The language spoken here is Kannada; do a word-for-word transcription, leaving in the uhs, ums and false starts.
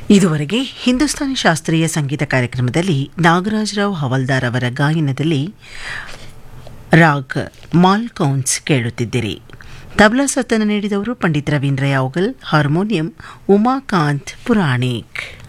ಇದುವರೆಗೆ ಹಿಂದೂಸ್ತಾನಿ ಶಾಸ್ತ್ರೀಯ ಸಂಗೀತ ಕಾರ್ಯಕ್ರಮದಲ್ಲಿ ನಾಗರಾಜರಾವ್ ಹವಲ್ದಾರ್ ಅವರ ಗಾಯನದಲ್ಲಿ ರಾಗ್ ಮಾಲ್ಕೌನ್ಸ್ ಕೇಳುತ್ತಿದ್ದಿರಿ. ತಬಲಾ ಸತ್ತನ್ನು ನೀಡಿದವರು ಪಂಡಿತ್ ರವೀಂದ್ರ ಯಾವಗಲ್, ಹಾರ್ಮೋನಿಯಂ ಉಮಾಕಾಂತ್ ಪುರಾಣಿಕ್.